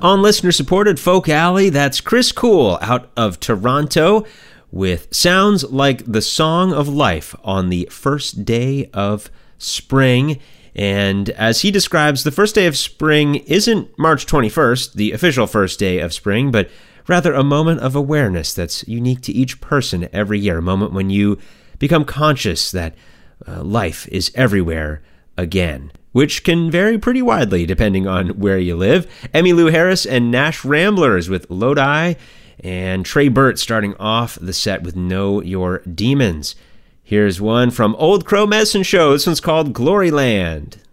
On listener-supported Folk Alley, that's Chris Cool out of Toronto with Sounds Like the Song of Life on the first day of spring. And as he describes, the first day of spring isn't March 21st, the official first day of spring, but rather a moment of awareness that's unique to each person every year, a moment when you become conscious that life is everywhere again, which can vary pretty widely depending on where you live. Emmylou Harris and Nash Ramblers with Lodi, and Trey Burt starting off the set with Know Your Demons. Here's one from Old Crow Medicine Show. This one's called Gloryland.